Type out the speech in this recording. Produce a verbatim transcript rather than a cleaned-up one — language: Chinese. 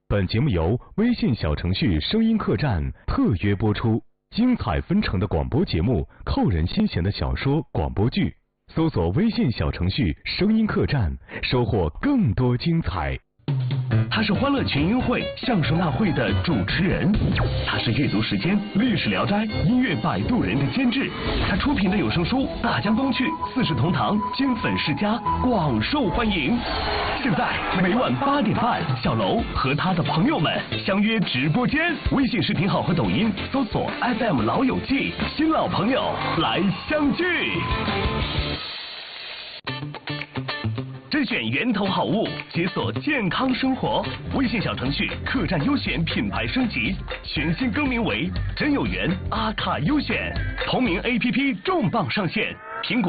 本节目由微信小程序声音客栈特约播出，精彩纷呈的广播节目，扣人心弦的小说、广播剧，搜索微信小程序声音客栈，收获更多精彩。 他是欢乐群英会相声大会的主持人，他是阅读时间历史聊斋音乐摆渡人的监制，他出品的有声书《大江东去》《四世同堂》金粉世家广受欢迎。现在每晚八点半，小楼和他的朋友们相约直播间，微信视频号和抖音搜索 F M 老友记，新老朋友来相聚。甄选源头好物，解锁健康生活。微信小程序客栈优选品牌升级，全新更名为真有缘阿卡优选。同名 A P P 重磅上线，苹果。